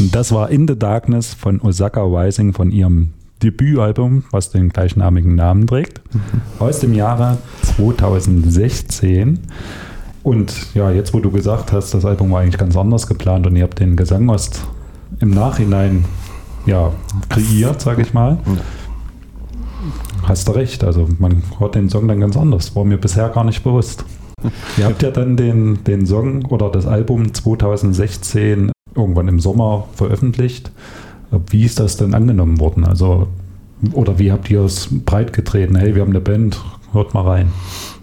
Das war In the Darkness von Osaka Rising, von ihrem Debütalbum, was den gleichnamigen Namen trägt, aus dem Jahre 2016. Und ja, jetzt wo du gesagt hast, das Album war eigentlich ganz anders geplant und ihr habt den Gesang erst im Nachhinein kreiert, sage ich mal. Hast du recht, also man hört den Song dann ganz anders, war mir bisher gar nicht bewusst. Ihr habt ja dann den Song oder das Album 2016 irgendwann im Sommer veröffentlicht. Wie ist das denn angenommen worden? Also, oder wie habt ihr es breit getreten? Hey, wir haben eine Band, hört mal rein.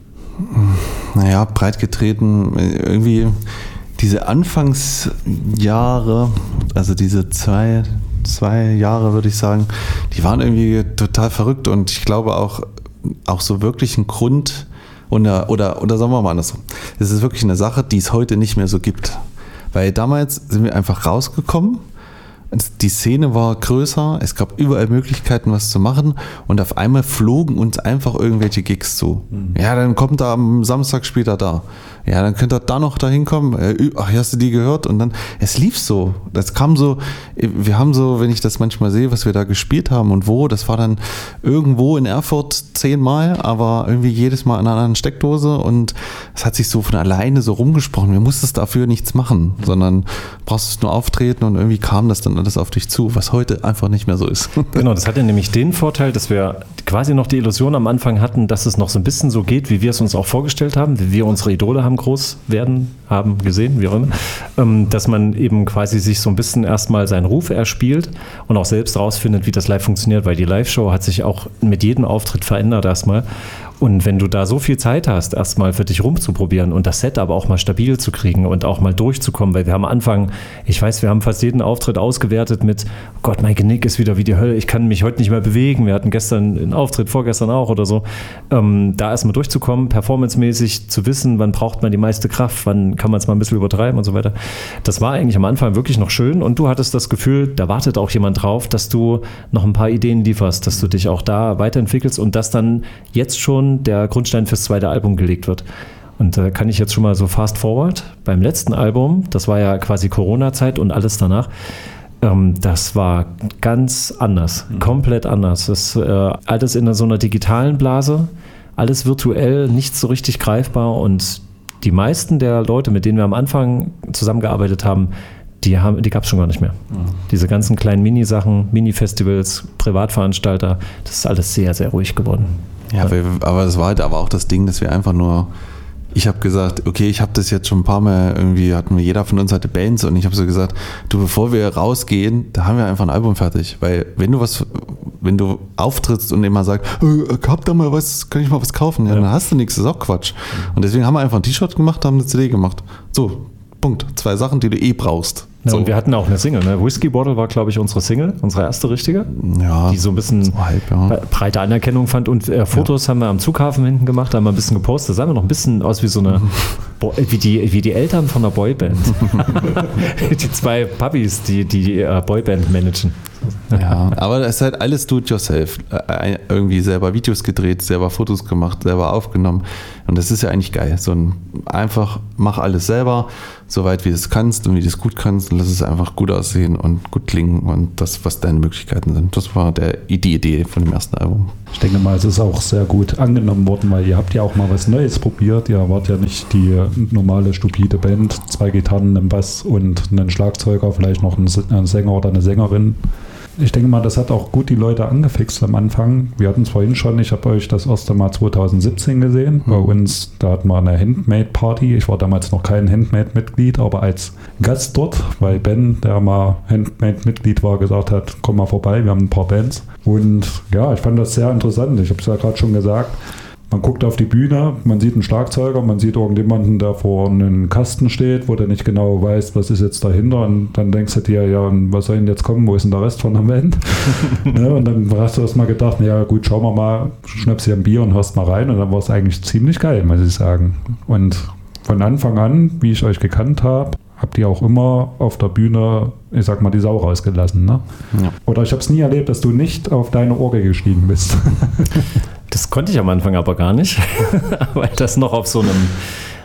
Naja, breit getreten, irgendwie diese Anfangsjahre, also diese zwei Jahre, würde ich sagen, die waren irgendwie total verrückt und ich glaube auch so wirklich ein Grund oder sagen wir mal andersrum. Es ist wirklich eine Sache, die es heute nicht mehr so gibt. Weil damals sind wir einfach rausgekommen, die Szene war größer, es gab überall Möglichkeiten, was zu machen und auf einmal flogen uns einfach irgendwelche Gigs zu. Ja, dann kommt er am Samstag später da. Ja, dann könnt ihr da noch da hinkommen. Ach, hast du die gehört? Und dann, es lief so. Das kam so, wir haben so, wenn ich das manchmal sehe, was wir da gespielt haben und wo, das war dann irgendwo in Erfurt 10-mal, aber irgendwie jedes Mal an einer anderen Steckdose und es hat sich so von alleine so rumgesprochen. Wir mussten dafür nichts machen, sondern brauchst nur auftreten und irgendwie kam das dann alles auf dich zu, was heute einfach nicht mehr so ist. Genau, das hatte nämlich den Vorteil, dass wir quasi noch die Illusion am Anfang hatten, dass es noch so ein bisschen so geht, wie wir es uns auch vorgestellt haben, wie wir unsere Idole haben groß werden, haben gesehen, wie auch immer, dass man eben quasi sich so ein bisschen erstmal seinen Ruf erspielt und auch selbst rausfindet, wie das live funktioniert, weil die Live-Show hat sich auch mit jedem Auftritt verändert erstmal. Und wenn du da so viel Zeit hast, erstmal für dich rumzuprobieren und das Set aber auch mal stabil zu kriegen und auch mal durchzukommen, weil wir haben am Anfang, ich weiß, wir haben fast jeden Auftritt ausgewertet mit, oh Gott, mein Genick ist wieder wie die Hölle, ich kann mich heute nicht mehr bewegen. Wir hatten gestern einen Auftritt, vorgestern auch oder so. Da erstmal durchzukommen, performancemäßig zu wissen, wann braucht man die meiste Kraft, wann kann man es mal ein bisschen übertreiben und so weiter. Das war eigentlich am Anfang wirklich noch schön und du hattest das Gefühl, da wartet auch jemand drauf, dass du noch ein paar Ideen lieferst, dass du dich auch da weiterentwickelst und dass dann jetzt schon der Grundstein fürs zweite Album gelegt wird. Und da kann ich jetzt schon mal so fast forward. Beim letzten Album, das war ja quasi Corona-Zeit und alles danach, das war ganz anders, komplett anders. Das alles in so einer digitalen Blase, alles virtuell, nichts so richtig greifbar und die meisten der Leute, mit denen wir am Anfang zusammengearbeitet haben, die gab es schon gar nicht mehr. Diese ganzen kleinen Mini-Sachen, Mini-Festivals, Privatveranstalter, das ist alles sehr, sehr ruhig geworden. Ja, aber das war halt aber auch das Ding, dass wir einfach nur, ich habe gesagt, okay, ich habe das jetzt schon ein paar Mal, irgendwie hatten wir, jeder von uns hatte Bands und ich habe so gesagt, du, bevor wir rausgehen, da haben wir einfach ein Album fertig, weil wenn du auftrittst und immer sagst, habt ihr mal was, kann ich mal was kaufen? Ja, dann hast du nichts, das ist auch Quatsch. Und deswegen haben wir einfach ein T-Shirt gemacht, haben eine CD gemacht. So, Punkt. 2 Sachen, die du brauchst. Ja, so. und wir hatten auch eine Single, ne? Whiskey Bottle war, glaube ich, unsere Single, unsere erste richtige, die so ein bisschen breite Anerkennung fand. Und Fotos haben wir am Flughafen hinten gemacht, haben wir ein bisschen gepostet. Das sah immer noch ein bisschen aus wie so eine, wie die Eltern von einer Boyband. Die 2 Puppies, die Boyband managen. Ja, aber es ist halt alles do-it-yourself. Irgendwie selber Videos gedreht, selber Fotos gemacht, selber aufgenommen. Und das ist ja eigentlich geil. Einfach mach alles selber, soweit wie du es kannst und wie du es gut kannst und lass es einfach gut aussehen und gut klingen und das, was deine Möglichkeiten sind. Das war die Idee von dem ersten Album. Ich denke mal, es ist auch sehr gut angenommen worden, weil ihr habt ja auch mal was Neues probiert. Ihr wart ja nicht die normale, stupide Band, 2 Gitarren, einen Bass und einen Schlagzeuger, vielleicht noch einen Sänger oder eine Sängerin. Ich denke mal, das hat auch gut die Leute angefixt am Anfang. Wir hatten es vorhin schon, ich habe euch das erste Mal 2017 gesehen. Bei uns, da hatten wir eine Handmade-Party. Ich war damals noch kein Handmade-Mitglied, aber als Gast dort, weil Ben, der mal Handmade-Mitglied war, gesagt hat, komm mal vorbei, wir haben ein paar Bands. Und ja, ich fand das sehr interessant. Ich habe es ja gerade schon gesagt. Man guckt auf die Bühne, man sieht einen Schlagzeuger, man sieht irgendjemanden, der vor einem Kasten steht, wo der nicht genau weiß, was ist jetzt dahinter. Und dann denkst du dir, ja, was soll denn jetzt kommen, wo ist denn der Rest von der Band? Ja, und dann hast du erst mal gedacht, ja gut, schauen wir mal, schnappst dir ein Bier und hörst mal rein. Und dann war es eigentlich ziemlich geil, muss ich sagen. Und von Anfang an, wie ich euch gekannt habe, habt ihr auch immer auf der Bühne, ich sag mal, die Sau rausgelassen, ne? Ja. Oder ich habe es nie erlebt, dass du nicht auf deine Orgel gestiegen bist. Das konnte ich am Anfang aber gar nicht, weil das noch auf so einem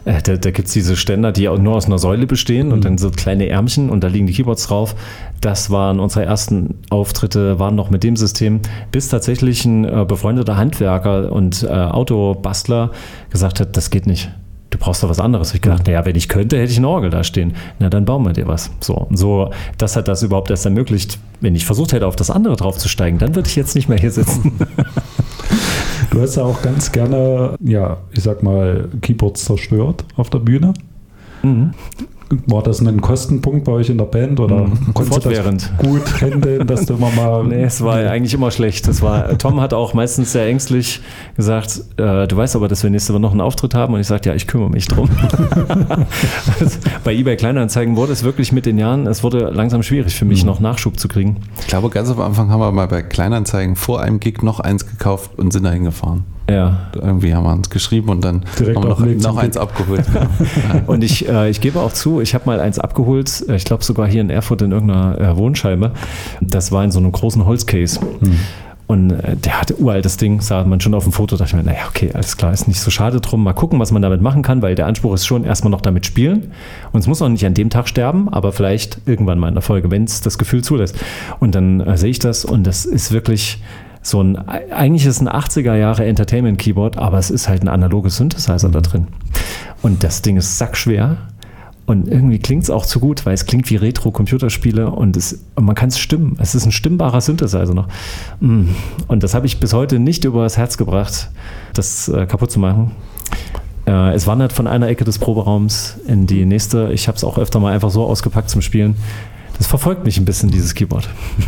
Da gibt es diese Ständer, die nur aus einer Säule bestehen und dann so kleine Ärmchen und da liegen die Keyboards drauf. Das waren unsere ersten Auftritte, waren noch mit dem System, bis tatsächlich ein befreundeter Handwerker und Autobastler gesagt hat, das geht nicht. Du brauchst doch was anderes. Ich gedacht, naja, wenn ich könnte, hätte ich eine Orgel da stehen. Na, dann bauen wir dir was. So, das hat das überhaupt erst ermöglicht. Wenn ich versucht hätte, auf das andere draufzusteigen, dann würde ich jetzt nicht mehr hier sitzen. Du hast ja auch ganz gerne, ja, ich sag mal, Keyboards zerstört auf der Bühne. Mhm. War das ein Kostenpunkt bei euch in der Band oder konntest du das gut handeln, dass du immer mal... Nee, es war eigentlich immer schlecht. Tom hat auch meistens sehr ängstlich gesagt, du weißt aber, dass wir nächste Woche noch einen Auftritt haben und ich sagte, ja, ich kümmere mich drum. Bei eBay Kleinanzeigen wurde es wirklich mit den Jahren, es wurde langsam schwierig für mich, noch Nachschub zu kriegen. Ich glaube, ganz am Anfang haben wir mal bei Kleinanzeigen vor einem Gig noch eins gekauft und sind da hingefahren. Ja. Irgendwie haben wir uns geschrieben und dann direkt haben wir noch eins abgeholt. Und ich gebe auch zu, ich habe mal eins abgeholt, ich glaube sogar hier in Erfurt in irgendeiner Wohnscheibe. Das war in so einem großen Holzcase. Und der hatte uraltes Ding, sah man schon auf dem Foto, dachte ich mir, naja, okay, alles klar, ist nicht so schade drum. Mal gucken, was man damit machen kann, weil der Anspruch ist schon erstmal noch damit spielen. Und es muss auch nicht an dem Tag sterben, aber vielleicht irgendwann mal in der Folge, wenn es das Gefühl zulässt. Und dann sehe ich das und das ist wirklich... eigentlich ist es ein 80er Jahre Entertainment-Keyboard, aber es ist halt ein analoges Synthesizer da drin. Und das Ding ist sackschwer und irgendwie klingt es auch zu gut, weil es klingt wie Retro-Computerspiele und man kann es stimmen. Es ist ein stimmbarer Synthesizer noch. Und das habe ich bis heute nicht über das Herz gebracht, das kaputt zu machen. Es wandert von einer Ecke des Proberaums in die nächste. Ich habe es auch öfter mal einfach so ausgepackt zum Spielen. Das verfolgt mich ein bisschen, dieses Keyboard.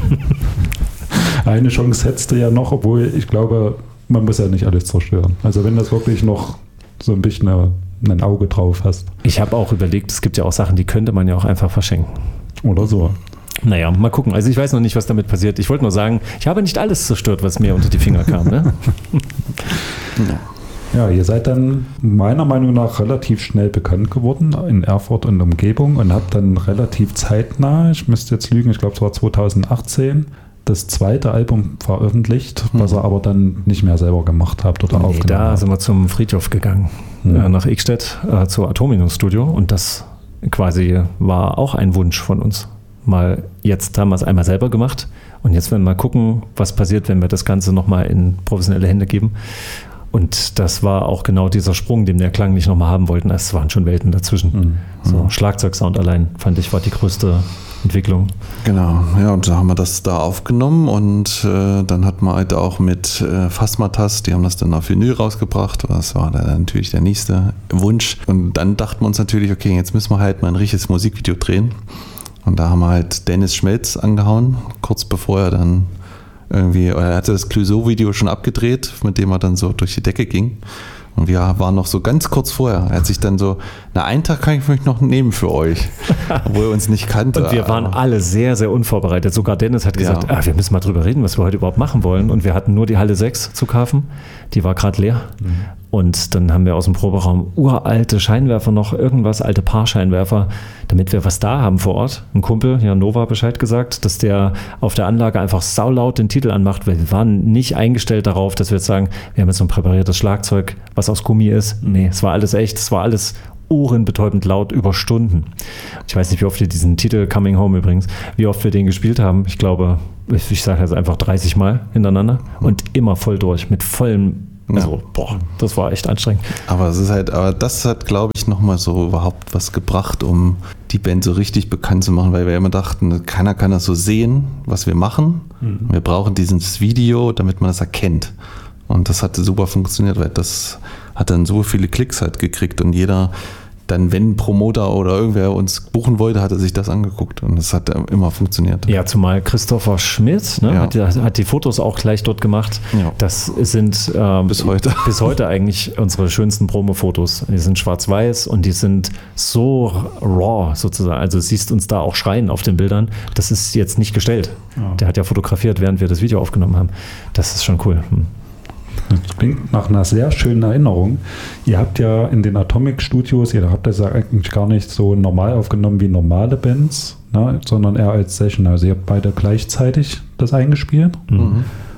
Eine Chance hättest du ja noch, obwohl ich glaube, man muss ja nicht alles zerstören. Also wenn das wirklich noch so ein bisschen ein Auge drauf hast. Ich habe auch überlegt, es gibt ja auch Sachen, die könnte man ja auch einfach verschenken. Oder so. Naja, mal gucken. Also ich weiß noch nicht, was damit passiert. Ich wollte nur sagen, ich habe nicht alles zerstört, was mir unter die Finger kam. Ne? Ja, ihr seid dann meiner Meinung nach relativ schnell bekannt geworden in Erfurt und Umgebung und habt dann relativ zeitnah, ich müsste jetzt lügen, ich glaube es war 2018, das zweite Album veröffentlicht, was ihr aber dann nicht mehr selber gemacht habt oder aufgenommen da habt. sind wir zum Friedhof gegangen, nach Eichstätt, zur Atomminus-Studio und das quasi war auch ein Wunsch von uns. Jetzt haben wir es einmal selber gemacht und jetzt werden wir mal gucken, was passiert, wenn wir das Ganze nochmal in professionelle Hände geben. Und das war auch genau dieser Sprung, den wir Klang nicht nochmal haben wollten. Es waren schon Welten dazwischen. So Schlagzeugsound allein, fand ich, war die größte Entwicklung. Genau, ja, und da haben wir das da aufgenommen und dann hat man halt auch mit Phasmatas, die haben das dann auf Vinyl rausgebracht. Das war dann natürlich der nächste Wunsch. Und dann dachten wir uns natürlich, okay, jetzt müssen wir halt mal ein richtiges Musikvideo drehen. Und da haben wir halt Dennis Schmelz angehauen, kurz bevor er dann er hatte das Clouseau-Video schon abgedreht, mit dem er dann so durch die Decke ging. Und wir waren noch so ganz kurz vorher. Er hat sich dann so, einen Tag kann ich mich noch nehmen für euch, obwohl er uns nicht kannte. Und wir waren alle sehr, sehr unvorbereitet. Sogar Dennis hat gesagt, wir müssen mal drüber reden, was wir heute überhaupt machen wollen. Und wir hatten nur die Halle 6 zu kaufen. Die war gerade leer. Und dann haben wir aus dem Proberaum uralte Scheinwerfer noch, irgendwas, alte Paarscheinwerfer, damit wir was da haben vor Ort. Ein Kumpel, Nova, Bescheid gesagt, dass der auf der Anlage einfach saulaut den Titel anmacht, weil wir waren nicht eingestellt darauf, dass wir jetzt sagen, wir haben jetzt so ein präpariertes Schlagzeug, was aus Gummi ist. Nee, es war alles echt, es war alles ohrenbetäubend laut über Stunden. Ich weiß nicht, wie oft wir diesen Titel Coming Home übrigens, wie oft wir den gespielt haben. Ich glaube, ich sage jetzt einfach 30 Mal hintereinander und immer voll durch, mit vollem. Also, das war echt anstrengend. Aber das hat, glaube ich, nochmal so überhaupt was gebracht, um die Band so richtig bekannt zu machen, weil wir immer dachten, keiner kann das so sehen, was wir machen. Wir brauchen dieses Video, damit man das erkennt. Und das hat super funktioniert, weil das hat dann so viele Klicks halt gekriegt und jeder dann, wenn ein Promoter oder irgendwer uns buchen wollte, hat er sich das angeguckt und das hat immer funktioniert. Ja, zumal Christopher Schmidt hat die Fotos auch gleich dort gemacht. Ja. Das sind bis heute eigentlich unsere schönsten Promo-Fotos. Die sind schwarz-weiß und die sind so raw sozusagen. Also siehst uns da auch schreien auf den Bildern. Das ist jetzt nicht gestellt. Ja. Der hat ja fotografiert, während wir das Video aufgenommen haben. Das ist schon cool. Das klingt nach einer sehr schönen Erinnerung. Ihr habt ja in den Atomic Studios, ihr habt das ja eigentlich gar nicht so normal aufgenommen wie normale Bands, ne, sondern eher als Session. Also ihr habt beide gleichzeitig das eingespielt.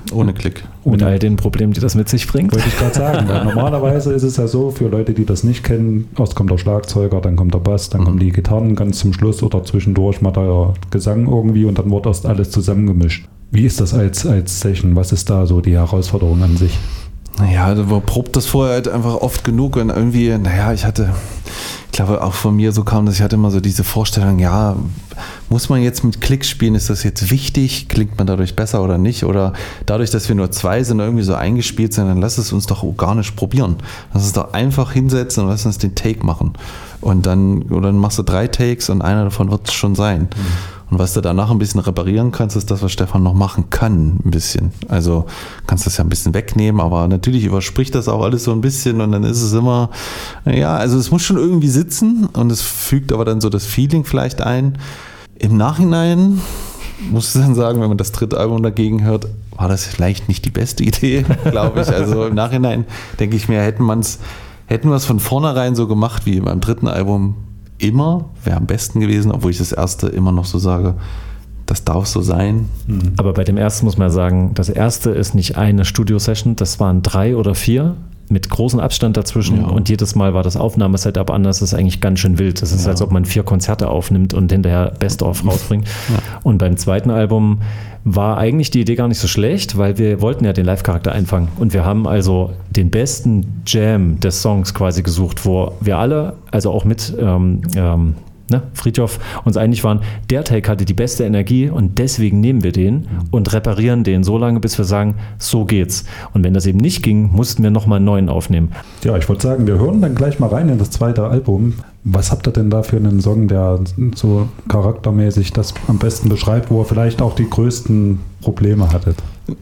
Ohne Klick. Mit all den Problemen, die das mit sich bringt. Wollte ich gerade sagen, weil normalerweise ist es ja so, für Leute, die das nicht kennen, erst kommt der Schlagzeuger, dann kommt der Bass, dann kommen die Gitarren ganz zum Schluss oder zwischendurch mal der Gesang irgendwie und dann wird erst alles zusammengemischt. Wie ist das als Session? Was ist da so die Herausforderung an sich? Naja, man probt das vorher halt einfach oft genug und irgendwie, ich glaube auch von mir so kam das, ich hatte immer so diese Vorstellung, ja, muss man jetzt mit Klicks spielen, ist das jetzt wichtig, klingt man dadurch besser oder nicht, oder dadurch, dass wir nur 2 sind, irgendwie so eingespielt sind, dann lass es uns doch organisch probieren. Lass es doch einfach hinsetzen und lass uns den Take machen. Und dann machst du 3 Takes und einer davon wird es schon sein. Und was du danach ein bisschen reparieren kannst, ist das, was Stefan noch machen kann, ein bisschen. Also kannst das ja ein bisschen wegnehmen, aber natürlich überspricht das auch alles so ein bisschen und dann ist es immer, also es muss schon irgendwie sitzen und es fügt aber dann so das Feeling vielleicht ein. Im Nachhinein muss ich dann sagen, wenn man das 3. Album dagegen hört, war das vielleicht nicht die beste Idee, glaube ich. Also im Nachhinein denke ich mir, hätten wir es von vornherein so gemacht wie beim 3. Album, wäre am besten gewesen, obwohl ich das erste immer noch so sage, das darf so sein. Aber bei dem ersten muss man sagen, das erste ist nicht eine Studio-Session, das waren 3 oder 4 mit großem Abstand dazwischen und jedes Mal war das Aufnahmesetup anders. Das ist eigentlich ganz schön wild. Das ist, als ob man 4 Konzerte aufnimmt und hinterher Best-of rausbringt. Ja. Und beim 2. Album war eigentlich die Idee gar nicht so schlecht, weil wir wollten ja den Live-Charakter einfangen. Und wir haben also den besten Jam des Songs quasi gesucht, wo wir alle, also auch mit Frithjof, uns einig waren, der Take hatte die beste Energie und deswegen nehmen wir den und reparieren den so lange, bis wir sagen, so geht's. Und wenn das eben nicht ging, mussten wir nochmal einen neuen aufnehmen. Ja, ich würde sagen, wir hören dann gleich mal rein in das 2. Album. Was habt ihr denn da für einen Song, der so charaktermäßig das am besten beschreibt, wo ihr vielleicht auch die größten Probleme hattet?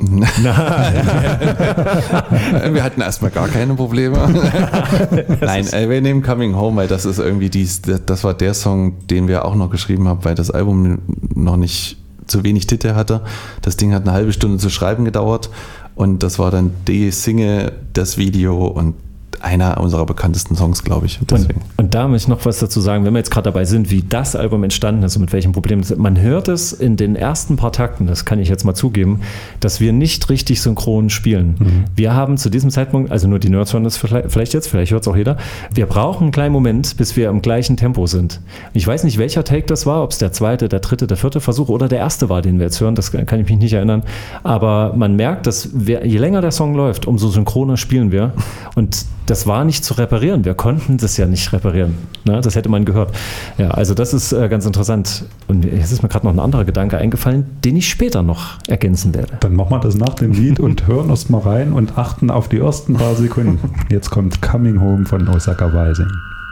Wir hatten erstmal gar keine Probleme. Nein, wir nehmen Coming Home, weil das ist irgendwie das war der Song, den wir auch noch geschrieben haben, weil das Album noch nicht zu wenig Titel hatte. Das Ding hat eine halbe Stunde zu schreiben gedauert und das war dann die Single, das Video und einer unserer bekanntesten Songs, glaube ich. Und da möchte ich noch was dazu sagen, wenn wir jetzt gerade dabei sind, wie das Album entstanden ist und mit welchen Problemen es ist. Man hört es in den ersten paar Takten, das kann ich jetzt mal zugeben, dass wir nicht richtig synchron spielen. Wir haben zu diesem Zeitpunkt, also nur die Nerds hören das vielleicht jetzt, vielleicht hört es auch jeder, wir brauchen einen kleinen Moment, bis wir im gleichen Tempo sind. Ich weiß nicht, welcher Take das war, ob es der 2., der 3., der 4. Versuch oder der 1. war, den wir jetzt hören, das kann ich mich nicht erinnern. Aber man merkt, dass je länger der Song läuft, umso synchroner spielen wir. Und das war nicht zu reparieren. Wir konnten das ja nicht reparieren. Ne? Das hätte man gehört. Ja, also das ist ganz interessant. Und jetzt ist mir gerade noch ein anderer Gedanke eingefallen, den ich später noch ergänzen werde. Dann machen wir das nach dem Lied und hören erst mal rein und achten auf die ersten paar Sekunden. Jetzt kommt Coming Home von Osaka Rising.